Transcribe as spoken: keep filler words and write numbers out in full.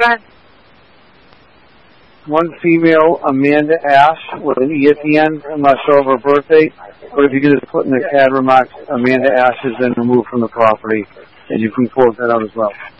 go ahead. One female, Amanda Ash, with an E at the end. I'm not sure of her birthday, but if you could just put in the C A D remarks, Amanda Ash has been removed from the property, and you can close that out as well.